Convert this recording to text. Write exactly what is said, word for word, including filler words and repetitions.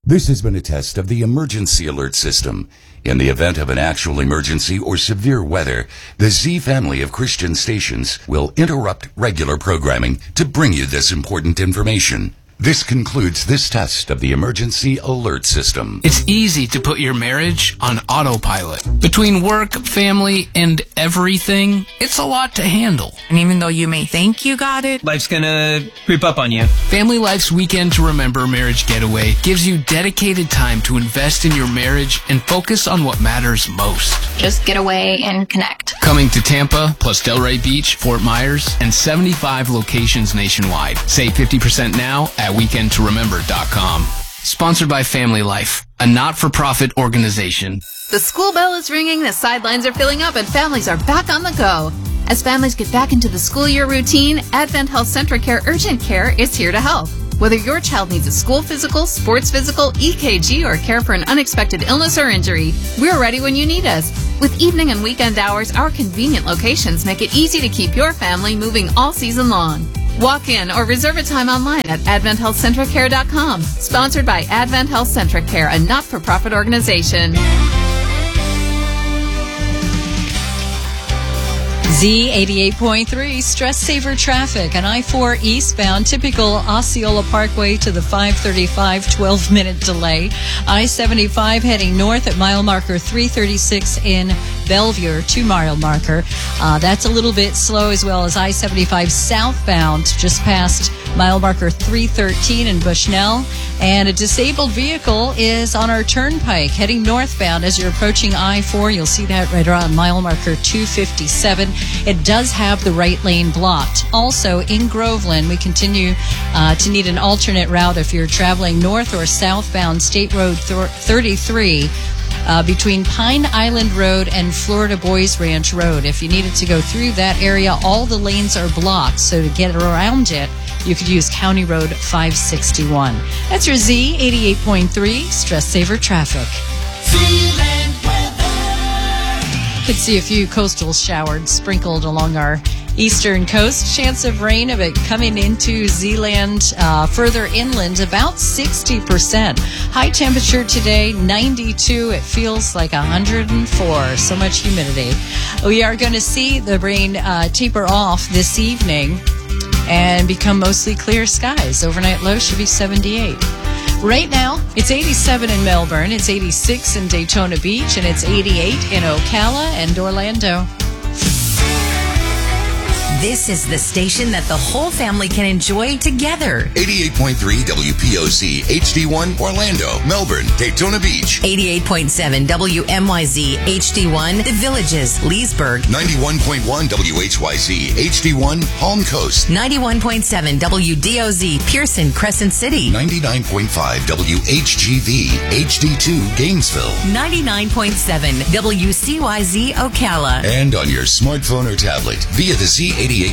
This has been a test of the emergency alert system. In the event of an actual emergency or severe weather, the Z family of Christian stations will interrupt regular programming to bring you this important information. This concludes this test of the emergency alert system. It's easy to put your marriage on autopilot. Between work, family, and everything, it's a lot to handle. And even though you may think you got it, life's gonna creep up on you. Family Life's Weekend to Remember Marriage Getaway gives you dedicated time to invest in your marriage and focus on what matters most. Just get away and connect. Coming to Tampa, plus Delray Beach, Fort Myers, and seventy-five locations nationwide. Save fifty percent now at weekend to remember dot com. Sponsored by Family Life, a not-for-profit organization. The school bell is ringing, the sidelines are filling up, and families are back on the go. As families get back into the school year routine, Advent Health Centracare Urgent Care is here to help. Whether your child needs a school physical, sports physical, E K G, or care for an unexpected illness or injury, we're ready when you need us. With evening and weekend hours, our convenient locations make it easy to keep your family moving all season long. Walk in or reserve a time online at advent health centracare dot com. Sponsored by Advent Health Centracare, a not-for-profit organization. Z eighty-eight point three, stress saver traffic on I four eastbound, typical Osceola Parkway to the five thirty-five, twelve minute delay. I seventy-five heading north at mile marker three thirty-six in Bellevue, two mile marker. Uh, that's a little bit slow, as well as I seventy-five southbound, just past mile marker three thirteen in Bushnell. And a disabled vehicle is on our turnpike heading northbound as you're approaching I four. You'll see that right around mile marker two fifty-seven. It does have the right lane blocked. Also, in Groveland, we continue uh, to need an alternate route if you're traveling north or southbound State Road thirty-three uh, between Pine Island Road and Florida Boys Ranch Road. If you needed to go through that area, all the lanes are blocked. So to get around it, you could use County Road five sixty-one. That's your Z eighty-eight point three Stress Saver Traffic. Could see a few coastal showers sprinkled along our eastern coast. Chance of rain of it coming into Zeeland, uh, further inland, about sixty percent. High temperature today, ninety-two. It feels like one hundred four. So much humidity. We are going to see the rain uh, taper off this evening and become mostly clear skies. Overnight low should be seventy-eight. Right now, it's eighty-seven in Melbourne, it's eighty-six in Daytona Beach, and it's eighty-eight in Ocala and Orlando. This is the station that the whole family can enjoy together. eighty-eight point three W P O Z H D one, Orlando, Melbourne, Daytona Beach. eighty-eight point seven W M Y Z H D one, The Villages, Leesburg. ninety-one point one W H Y Z H D one, Palm Coast. ninety-one point seven W D O Z Pearson, Crescent City. ninety-nine point five W H G V H D two, Gainesville. ninety-nine point seven W C Y Z Ocala. And on your smartphone or tablet via the Z eighty-eight